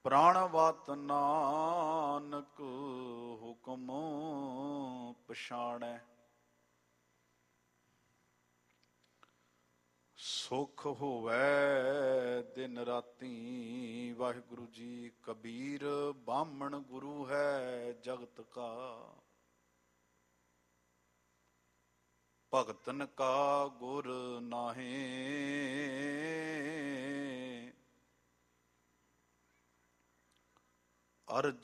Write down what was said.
ਪ੍ਰਾਣਵਤ ਨਾਨਕ ਹੁਕਮ ਪਛਾਣੈ। ਸੁਖ ਹੋਵੈ ਦਿਨ ਰਾਤੀ ਵਾਹਿਗੁਰੂ ਜੀ। ਕਬੀਰ ਬਾਹਮਣ ਗੁਰੂ ਹੈ ਜਗਤ ਕਾ। ਭਗਤਨ ਕਾ ਗੁਰ ਨਾਹੀਂ। ਅਰਜ